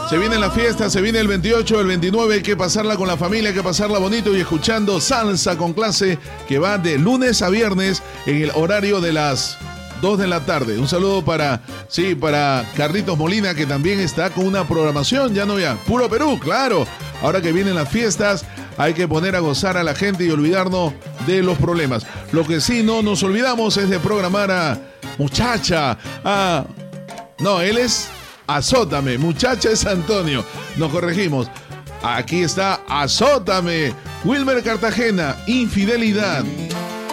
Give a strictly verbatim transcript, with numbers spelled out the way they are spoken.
Se viene la fiesta, se viene el veintiocho, el veintinueve, hay que pasarla con la familia, hay que pasarla bonito y escuchando Salsa con Clase, que va de lunes a viernes en el horario de las dos de la tarde. Un saludo para, sí, para Carlitos Molina, que también está con una programación, ya no ya, puro Perú, claro. Ahora que vienen las fiestas, hay que poner a gozar a la gente y olvidarnos de los problemas. Lo que sí no nos olvidamos es de programar a Muchacha, a... No, él es Azótame, Muchacha es Antonio. Nos corregimos. Aquí está Azótame, Wilmer Cartagena, Infidelidad.